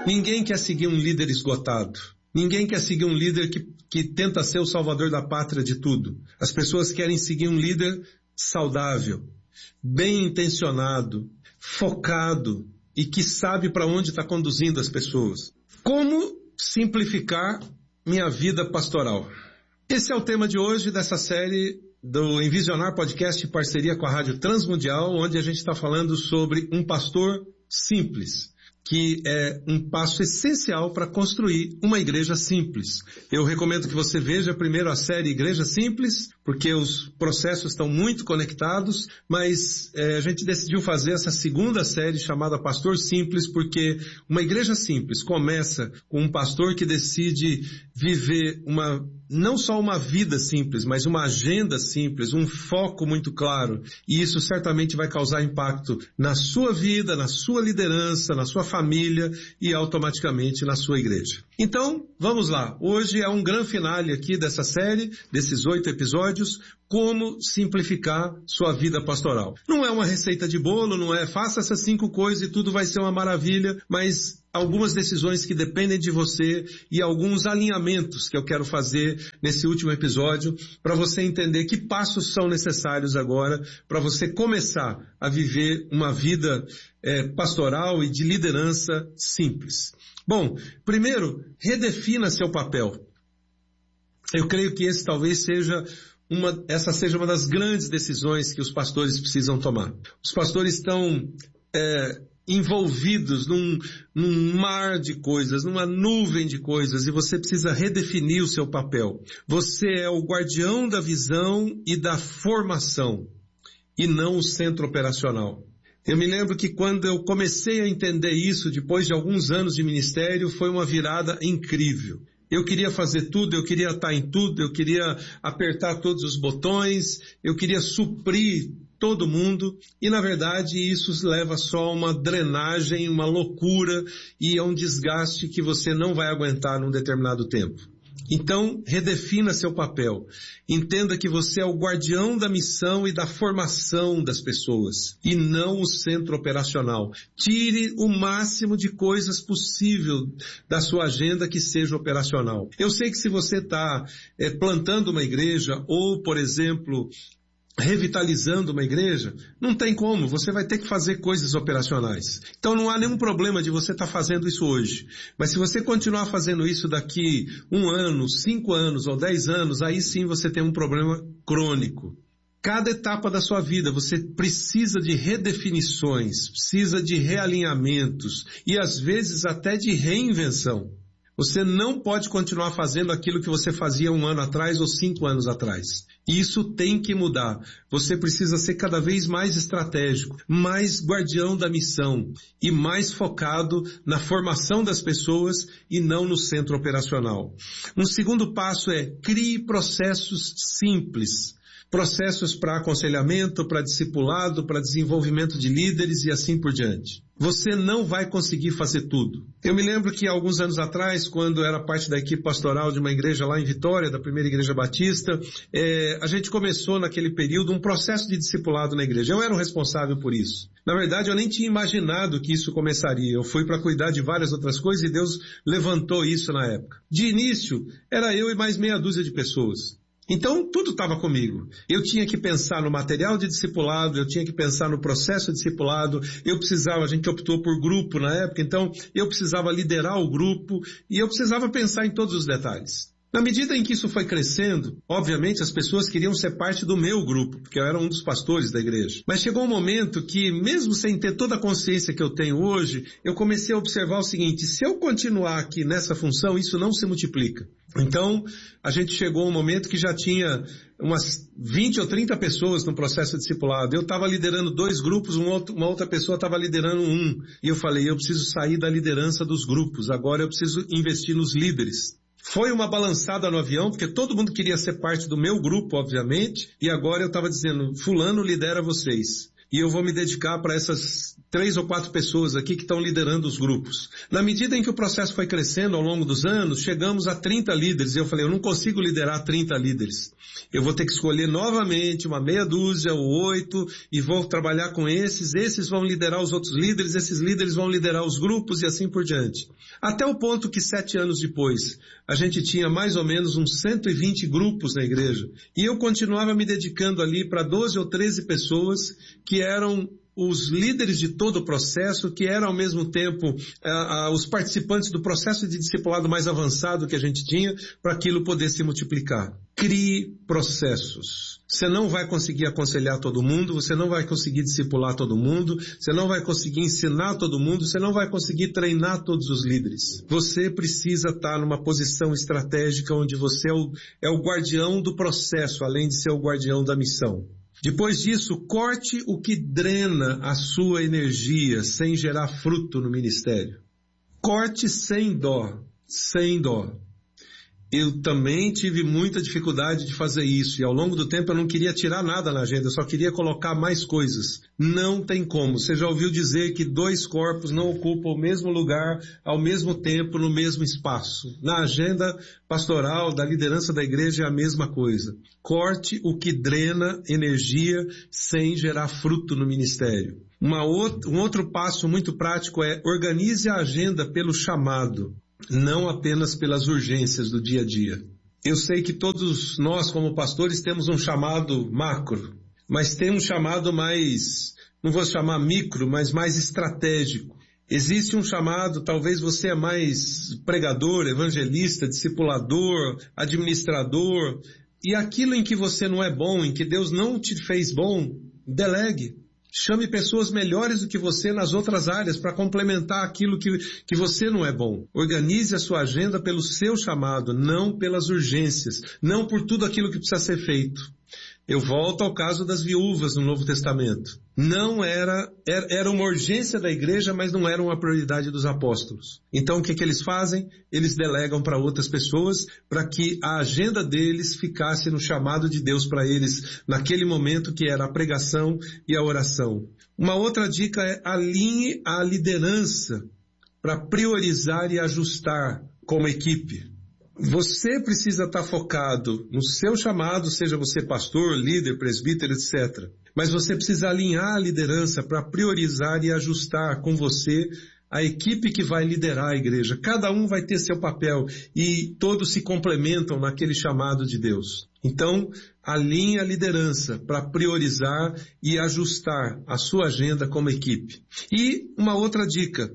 Ninguém quer seguir um líder esgotado. Ninguém quer seguir um líder que tenta ser o salvador da pátria de tudo. As pessoas querem seguir um líder saudável, bem intencionado, focado e que sabe para onde está conduzindo as pessoas. Como simplificar minha vida pastoral? Esse é o tema de hoje dessa série do Envisionar Podcast em parceria com a Rádio Transmundial, onde a gente está falando sobre um pastor simples, que é um passo essencial para construir uma igreja simples. Eu recomendo que você veja primeiro a série Igreja Simples, porque os processos estão muito conectados, mas a gente decidiu fazer essa segunda série chamada Pastor Simples, porque uma igreja simples começa com um pastor que decide viver não só uma vida simples, mas uma agenda simples, um foco muito claro, e isso certamente vai causar impacto na sua vida, na sua liderança, na sua família e automaticamente na sua igreja. Então, vamos lá. Hoje é um grande finale aqui dessa série, desses 8 episódios, como simplificar sua vida pastoral. Não é uma receita de bolo, não é faça essas 5 coisas e tudo vai ser uma maravilha, mas algumas decisões que dependem de você e alguns alinhamentos que eu quero fazer nesse último episódio para você entender que passos são necessários agora para você começar a viver uma vida pastoral e de liderança simples. Bom, primeiro, redefina seu papel. Eu creio que esse talvez essa seja uma das grandes decisões que os pastores precisam tomar. Os pastores estão envolvidos num mar de coisas, numa nuvem de coisas, e você precisa redefinir o seu papel. Você é o guardião da visão e da formação, e não o centro operacional. Eu me lembro que quando eu comecei a entender isso, depois de alguns anos de ministério, foi uma virada incrível. Eu queria fazer tudo, eu queria estar em tudo, eu queria apertar todos os botões, eu queria suprir todo mundo, e na verdade isso leva só a uma drenagem, uma loucura e a um desgaste que você não vai aguentar num determinado tempo. Então, redefina seu papel. Entenda que você é o guardião da missão e da formação das pessoas, e não o centro operacional. Tire o máximo de coisas possível da sua agenda que seja operacional. Eu sei que se você está plantando uma igreja, ou, por exemplo, revitalizando uma igreja, não tem como, você vai ter que fazer coisas operacionais. Então não há nenhum problema de você estar fazendo isso hoje. Mas se você continuar fazendo isso daqui 1 ano, 5 anos ou 10 anos, aí sim você tem um problema crônico. Cada etapa da sua vida você precisa de redefinições, precisa de realinhamentos e às vezes até de reinvenção. Você não pode continuar fazendo aquilo que você fazia 1 ano atrás ou 5 anos atrás. Isso tem que mudar. Você precisa ser cada vez mais estratégico, mais guardião da missão e mais focado na formação das pessoas e não no centro operacional. Um segundo passo é crie processos simples. Processos para aconselhamento, para discipulado, para desenvolvimento de líderes e assim por diante. Você não vai conseguir fazer tudo. Eu me lembro que alguns anos atrás, quando era parte da equipe pastoral de uma igreja lá em Vitória, da primeira igreja batista, a gente começou naquele período um processo de discipulado na igreja. Eu era o responsável por isso. Na verdade, eu nem tinha imaginado que isso começaria. Eu fui para cuidar de várias outras coisas e Deus levantou isso na época. De início, era eu e mais meia dúzia de pessoas. Então, tudo estava comigo. Eu tinha que pensar no material de discipulado, eu tinha que pensar no processo de discipulado, a gente optou por grupo na época, então eu precisava liderar o grupo e eu precisava pensar em todos os detalhes. Na medida em que isso foi crescendo, obviamente as pessoas queriam ser parte do meu grupo, porque eu era um dos pastores da igreja. Mas chegou um momento que, mesmo sem ter toda a consciência que eu tenho hoje, eu comecei a observar o seguinte: se eu continuar aqui nessa função, isso não se multiplica. Então, a gente chegou a um momento que já tinha umas 20 ou 30 pessoas no processo de discipulado. Eu estava liderando 2 grupos, uma outra pessoa estava liderando 1. E eu falei, eu preciso sair da liderança dos grupos, agora eu preciso investir nos líderes. Foi uma balançada no avião, porque todo mundo queria ser parte do meu grupo, obviamente, e agora eu estava dizendo, fulano lidera vocês. e eu vou me dedicar para essas 3 ou 4 pessoas aqui que estão liderando os grupos. Na medida em que o processo foi crescendo ao longo dos anos, chegamos a 30 líderes, e eu falei, eu não consigo liderar 30 líderes. Eu vou ter que escolher novamente uma meia dúzia ou 8, e vou trabalhar com esses vão liderar os outros líderes, esses líderes vão liderar os grupos e assim por diante. Até o ponto que 7 anos depois, a gente tinha mais ou menos uns 120 grupos na igreja, e eu continuava me dedicando ali para 12 ou 13 pessoas que eram os líderes de todo o processo, que eram ao mesmo tempo os participantes do processo de discipulado mais avançado que a gente tinha, para aquilo poder se multiplicar. Crie processos. Você não vai conseguir aconselhar todo mundo, você não vai conseguir discipular todo mundo, você não vai conseguir ensinar todo mundo, você não vai conseguir treinar todos os líderes. Você precisa estar numa posição estratégica onde você é o guardião do processo, além de ser o guardião da missão. Depois disso, corte o que drena a sua energia sem gerar fruto no ministério. Corte sem dó, sem dó. Eu também tive muita dificuldade de fazer isso, e ao longo do tempo eu não queria tirar nada na agenda, eu só queria colocar mais coisas. Não tem como. Você já ouviu dizer que 2 corpos não ocupam o mesmo lugar ao mesmo tempo, no mesmo espaço. Na agenda pastoral da liderança da igreja é a mesma coisa. Corte o que drena energia sem gerar fruto no ministério. Um outro passo muito prático é organize a agenda pelo chamado, não apenas pelas urgências do dia a dia. Eu sei que todos nós, como pastores, temos um chamado macro, mas tem um chamado mais, não vou chamar micro, mas mais estratégico. Existe um chamado, talvez você é mais pregador, evangelista, discipulador, administrador, e aquilo em que você não é bom, em que Deus não te fez bom, delegue. Chame pessoas melhores do que você nas outras áreas para complementar aquilo que você não é bom. Organize a sua agenda pelo seu chamado, não pelas urgências, não por tudo aquilo que precisa ser feito. Eu volto ao caso das viúvas no Novo Testamento. Não era uma urgência da igreja, mas não era uma prioridade dos apóstolos. Então o que eles fazem? Eles delegam para outras pessoas para que a agenda deles ficasse no chamado de Deus para eles naquele momento, que era a pregação e a oração. Uma outra dica é alinhe a liderança para priorizar e ajustar como equipe. Você precisa estar focado no seu chamado, seja você pastor, líder, presbítero, etc. Mas você precisa alinhar a liderança para priorizar e ajustar com você a equipe que vai liderar a igreja. Cada um vai ter seu papel e todos se complementam naquele chamado de Deus. Então, alinhe a liderança para priorizar e ajustar a sua agenda como equipe. E uma outra dica,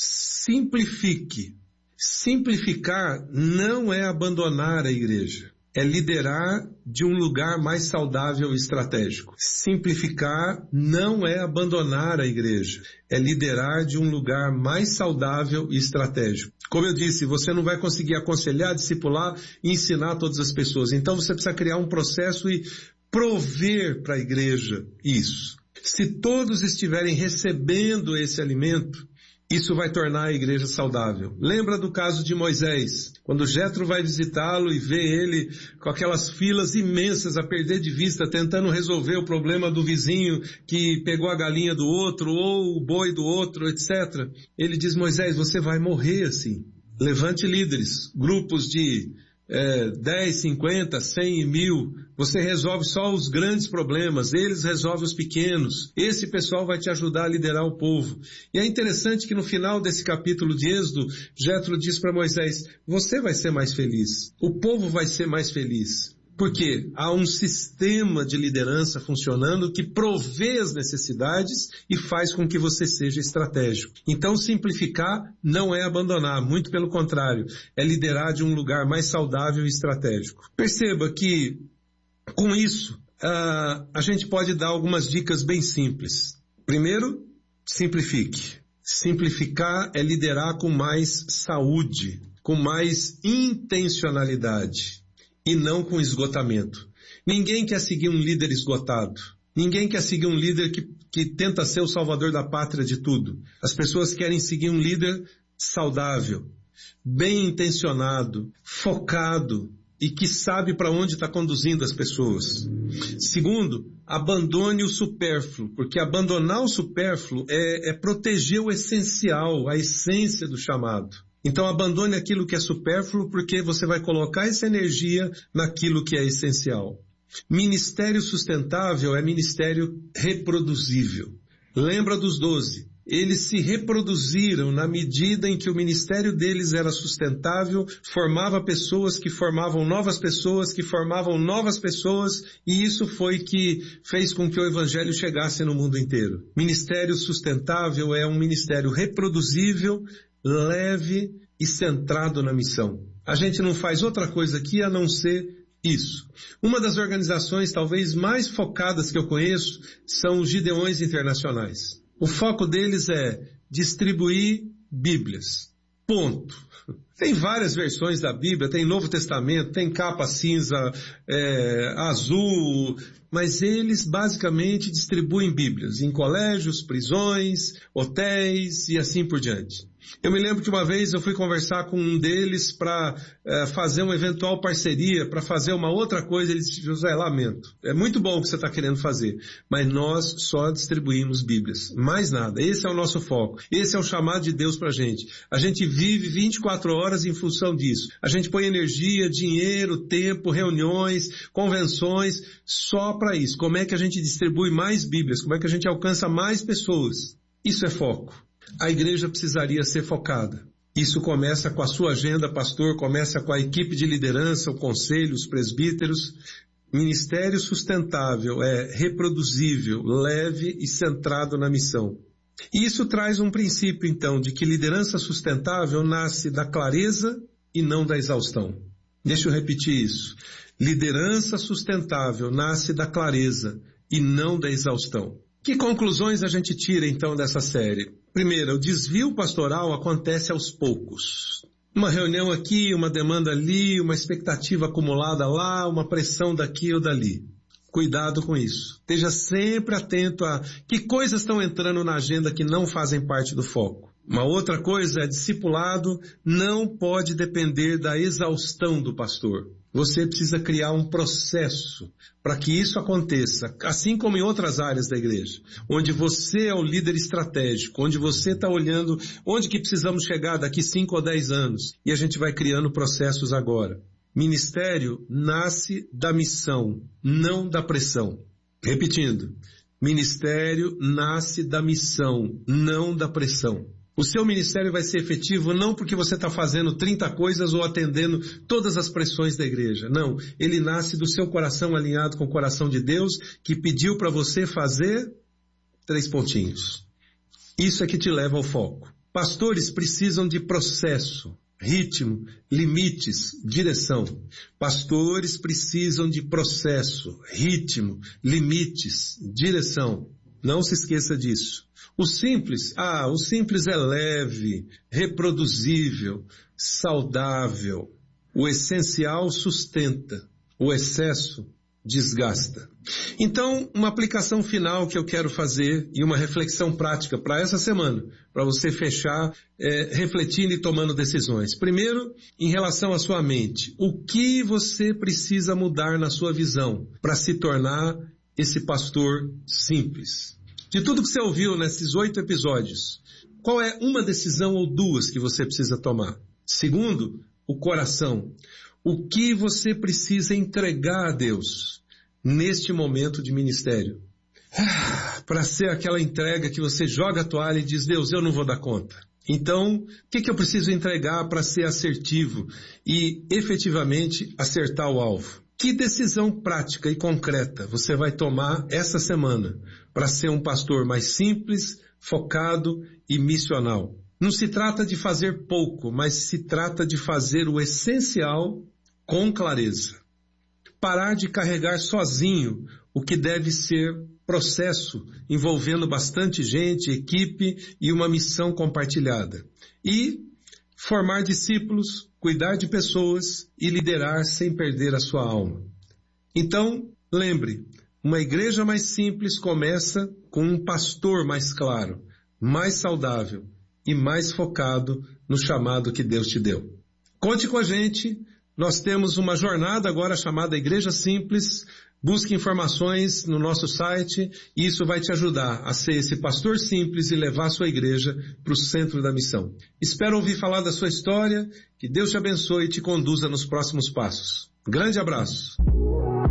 simplifique. Simplificar não é abandonar a igreja, é liderar de um lugar mais saudável e estratégico. Simplificar não é abandonar a igreja, é liderar de um lugar mais saudável e estratégico. Como eu disse, você não vai conseguir aconselhar, discipular e ensinar todas as pessoas. Então você precisa criar um processo e prover para a igreja isso. Se todos estiverem recebendo esse alimento, isso vai tornar a igreja saudável. Lembra do caso de Moisés, quando Jetro vai visitá-lo e vê ele com aquelas filas imensas a perder de vista, tentando resolver o problema do vizinho que pegou a galinha do outro ou o boi do outro, etc. Ele diz, Moisés, você vai morrer assim. Levante líderes, grupos de 10, 50, 100 e 1000, você resolve só os grandes problemas, eles resolvem os pequenos, esse pessoal vai te ajudar a liderar o povo. E é interessante que no final desse capítulo de Êxodo, Jetro diz para Moisés, você vai ser mais feliz, o povo vai ser mais feliz. Por quê? Há um sistema de liderança funcionando que provê as necessidades e faz com que você seja estratégico. Então simplificar não é abandonar, muito pelo contrário, é liderar de um lugar mais saudável e estratégico. Perceba que com isso a gente pode dar algumas dicas bem simples. Primeiro, simplifique. Simplificar é liderar com mais saúde, com mais intencionalidade. E não com esgotamento. Ninguém quer seguir um líder esgotado. Ninguém quer seguir um líder que tenta ser o salvador da pátria de tudo. As pessoas querem seguir um líder saudável, bem intencionado, focado, e que sabe para onde está conduzindo as pessoas. Segundo, abandone o supérfluo, porque abandonar o supérfluo é proteger o essencial, a essência do chamado. Então abandone aquilo que é supérfluo, porque você vai colocar essa energia naquilo que é essencial. Ministério sustentável é ministério reproduzível. Lembra dos 12? Eles se reproduziram na medida em que o ministério deles era sustentável, formava pessoas que formavam novas pessoas, que formavam novas pessoas, e isso foi que fez com que o evangelho chegasse no mundo inteiro. Ministério sustentável é um ministério reproduzível, leve e centrado na missão. A gente não faz outra coisa aqui a não ser isso. Uma das organizações talvez mais focadas que eu conheço são os Gideões Internacionais. O foco deles é distribuir Bíblias. Ponto. Tem várias versões da Bíblia, tem Novo Testamento, tem capa cinza, azul, mas eles basicamente distribuem Bíblias em colégios, prisões, hotéis e assim por diante. Eu me lembro que uma vez eu fui conversar com um deles para fazer uma eventual parceria, para fazer uma outra coisa. Ele disse: José, lamento, é muito bom o que você está querendo fazer, mas nós só distribuímos Bíblias, mais nada. Esse é o nosso foco, esse é o chamado de Deus para a gente. A gente vive 24 horas em função disso. A gente põe energia, dinheiro, tempo, reuniões, convenções, só para isso. Como é que a gente distribui mais Bíblias? Como é que a gente alcança mais pessoas? Isso é foco. A igreja precisaria ser focada. Isso começa com a sua agenda, pastor, começa com a equipe de liderança, o conselho, os presbíteros. Ministério sustentável é reproduzível, leve e centrado na missão. E isso traz um princípio, então, de que liderança sustentável nasce da clareza e não da exaustão. Deixa eu repetir isso. Liderança sustentável nasce da clareza e não da exaustão. Que conclusões a gente tira, então, dessa série? Primeiro, o desvio pastoral acontece aos poucos. Uma reunião aqui, uma demanda ali, uma expectativa acumulada lá, uma pressão daqui ou dali. Cuidado com isso. Esteja sempre atento a que coisas estão entrando na agenda que não fazem parte do foco. Uma outra coisa é discipulado não pode depender da exaustão do pastor. Você precisa criar um processo para que isso aconteça, assim como em outras áreas da igreja, onde você é o líder estratégico, onde você está olhando onde que precisamos chegar daqui 5 ou 10 anos, e a gente vai criando processos agora. Ministério nasce da missão, não da pressão. Repetindo, ministério nasce da missão, não da pressão. O seu ministério vai ser efetivo não porque você está fazendo 30 coisas ou atendendo todas as pressões da igreja. Não, ele nasce do seu coração alinhado com o coração de Deus, que pediu para você fazer 3 pontinhos. Isso é que te leva ao foco. Pastores precisam de processo, ritmo, limites, direção. Pastores precisam de processo, ritmo, limites, direção. Não se esqueça disso. O simples é leve, reproduzível, saudável. O essencial sustenta, o excesso desgasta. Então, uma aplicação final que eu quero fazer e uma reflexão prática para essa semana, para você fechar refletindo e tomando decisões. Primeiro, em relação à sua mente, o que você precisa mudar na sua visão para se tornar esse pastor simples? De tudo que você ouviu nesses 8 episódios, qual é uma decisão ou 2 que você precisa tomar? Segundo, o coração. O que você precisa entregar a Deus neste momento de ministério? Para ser aquela entrega que você joga a toalha e diz: Deus, eu não vou dar conta. Então, o que eu preciso entregar para ser assertivo e efetivamente acertar o alvo? Que decisão prática e concreta você vai tomar essa semana para ser um pastor mais simples, focado e missional? Não se trata de fazer pouco, mas se trata de fazer o essencial com clareza. Parar de carregar sozinho o que deve ser processo envolvendo bastante gente, equipe e uma missão compartilhada. E formar discípulos, cuidar de pessoas e liderar sem perder a sua alma. Então, lembre, uma igreja mais simples começa com um pastor mais claro, mais saudável e mais focado no chamado que Deus te deu. Conte com a gente Nós temos uma jornada agora chamada Igreja Simples. Busque informações no nosso site e isso vai te ajudar a ser esse pastor simples e levar a sua igreja para o centro da missão. Espero ouvir falar da sua história, que Deus te abençoe e te conduza nos próximos passos. Grande abraço.